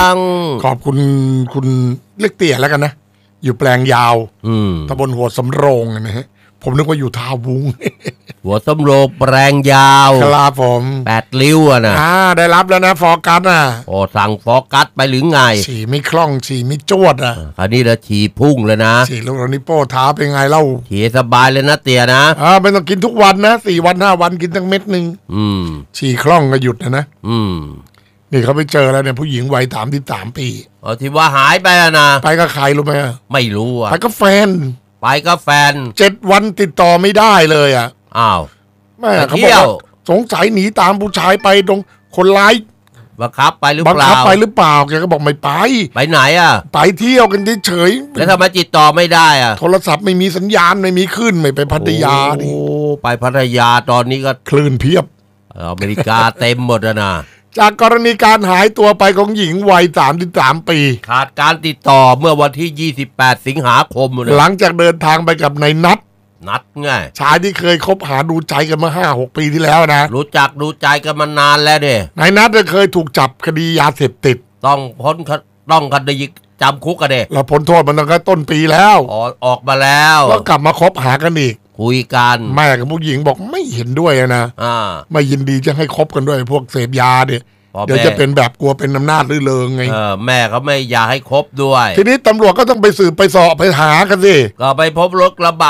ขอบคุณคุณเล็กเตี่ยแล้วกันนะอยู่แปลงยาวตำบลหัวสำโรงนะฮะผมนึกว่าอยู่ท่าวุ้งหัวสำโรงแปลงยาวครับผม 8 ริ้วนะได้รับแล้วนะฟอร์กัสโอ้สั่งฟอร์กัสไปหรือไงฉี่ไม่คล่องฉี่ไม่จวดคราวนี้เราฉี่พุ่งเลยนะฉี่ลูกเรานิ้วโป้เท้าเป็นไงเล่าฉี่สบายเลยนะเตี่ยนะไม่ต้องกินทุกวันนะ4 วัน 5 วันกินตั้งเม็ดนึงฉี่คล่องก็หยุดนะนี่เขาไปเจอแล้วเนี่ยผู้หญิงวัย33 ปีที่ว่าหายไปนะไปกับใครรู้ไหมไม่รู้ไปกับแฟน7 วันติดต่อไม่ได้เลยอ้าวแม่เขาบอกสงสัยหนีตามผู้ชายไปตรงคนร้ายบังคับไปหรือเปล่าแกก็บอกไม่ไปไหนไปเที่ยวกันเฉยแล้วทำไมติดต่อไม่ได้โทรศัพท์ไม่มีสัญญาณไม่มีคลื่นไม่ไปพัทยาดิไปพัทยาตอนนี้ก็คลื่นเพียบอเมริกาเต็มหมดนะจากกรณีการหายตัวไปของหญิงวัย33 ปีขาดการติดต่อเมื่อวันที่28 สิงหาคมหลังจากเดินทางไปกับนายนัทไงชายที่เคยคบหาดูใจกันมา5-6 ปีที่แล้วนะรู้จักดูใจกันมานานแล้วเด้นายนัทเคยถูกจับคดียาเสพติดต้องคดีจำคุกกันเด้แล้วพ้นโทษมันตั้งแต่ต้นปีแล้วออกมาแล้วก็กลับมาคบหากันอีกคุยกันแม่กับผู้หญิงบอกไม่เห็นด้วยนะไม่ยินดีจะให้คบกันด้วยพวกเสพยาเดี๋ยวจะเป็นแบบกลัวเป็นอำนาจลื่นเริงไงแม่เขาไม่อยากให้คบด้วยทีนี้ตำรวจก็ต้องไปสืบไปสอบไปหากันสิก็ไปพบรถกระบะ